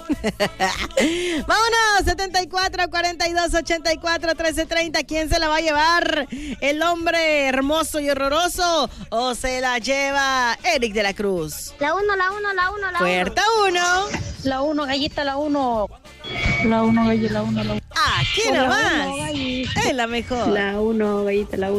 Vámonos, 74 42 84 13 30. ¿Quién se la va a llevar? ¿El hombre hermoso y horroroso o se la lleva Eric de la Cruz? La 1. Puerta 1. La 1, gallita, la 1. La 1, gallita, la 1. Aquí nomás. Es la mejor. La 1, gallita, la 1.